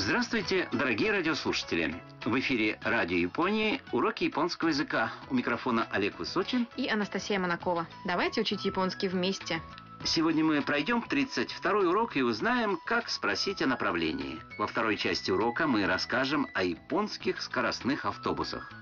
Здравствуйте, дорогие радиослушатели! В эфире Радио Японии уроки японского языка. У микрофона Олег Высочин и Анастасия Монакова. Давайте учить японский вместе. Сегодня мы пройдем 32-й урок и узнаем, как спросить о направлении. Во второй части урока мы расскажем о японских скоростных автобусах.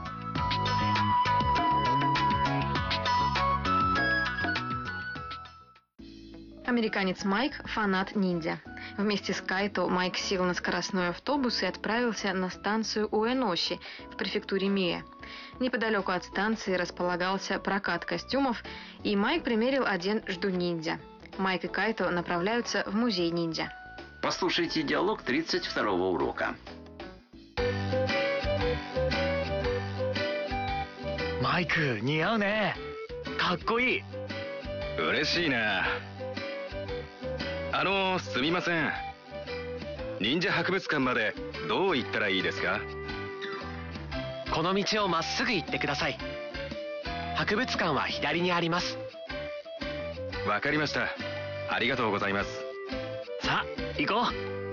Американец Майк – фанат ниндзя. Вместе с Кайто Майк сел на скоростной автобус и отправился на станцию Уэноши в префектуре Мие. Неподалеку от станции располагался прокат костюмов, и Майк примерил одежду ниндзя. Майк и Кайто направляются в музей ниндзя. Послушайте диалог 32-го урока. Майк, 似合うね。かっこいい。 嬉しいな。すみません。忍者博物館までどう行ったらいいですか？ この道をまっすぐ行ってください。博物館は左にあります。 わかりました。ありがとうございます。 さあ、行こ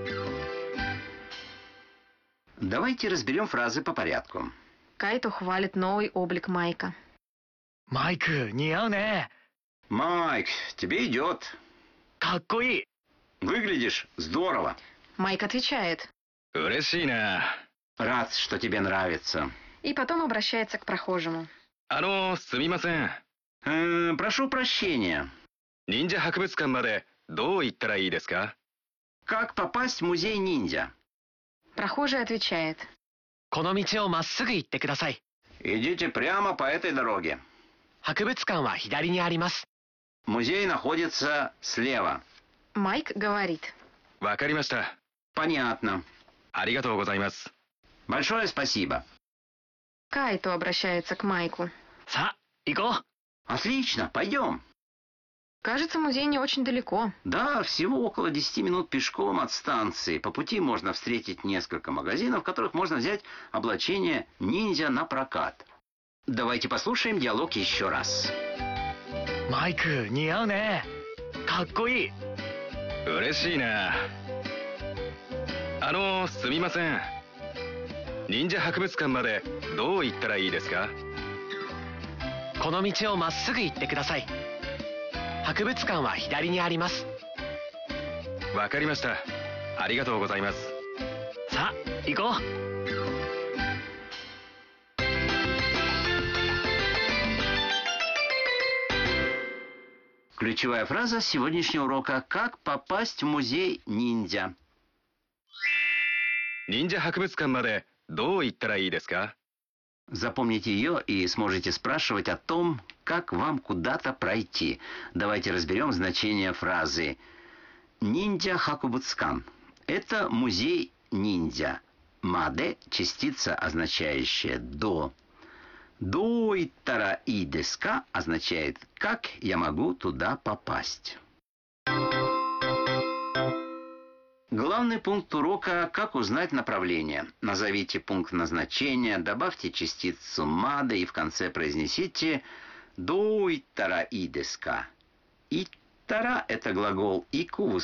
う。 Давайте разберем фразы по порядку. Кайто хвалит новый облик Майка. Майк, 似合うね。 Майк, тебе идет. かっこいい。 Выглядишь здорово. Майк отвечает. 嬉しいな。 Рад, что тебе нравится. И потом обращается к прохожему. すみません。 Прошу прощения. 忍者博物館までどう行ったらいいですか？ Как попасть в музей ниндзя? Прохожий отвечает. この道をまっすぐ行ってください。 Идите прямо по этой дороге. 博物館は左にあります。 Музей находится слева. Майк говорит. わかりました。 Понятно. ありがとうございます。 Большое спасибо. Кайто обращается к Майку. さあ、行こう。 Отлично, пойдем. Кажется, музей не очень далеко. Да, всего около 10 минут пешком от станции. По пути можно встретить несколько магазинов, в которых можно взять облачение ниндзя на прокат. Давайте послушаем диалог еще раз. Майк, 似合うね。かっこいい。 嬉しいな。すみません。忍者博物館までどう行ったらいいですか？ この道をまっすぐ行ってください。博物館は左にあります。 わかりました。ありがとうございます。 さあ、行こう。 Ключевая фраза сегодняшнего урока «Как попасть в музей ниндзя». 忍者博物館までどう行ったらいいですか？ Запомните ее и сможете спрашивать о том, как вам куда-то пройти. Давайте разберем значение фразы «Ниндзя Хакубуцкан». Это музей ниндзя. Маде – частица, означающая «до». «Доиттара и деска» означает «как я могу туда попасть». Главный пункт урока – как узнать направление. Назовите пункт назначения, добавьте частицу «маде» и в конце произнесите «доиттара и деска». «Иттара» – это глагол «ику» в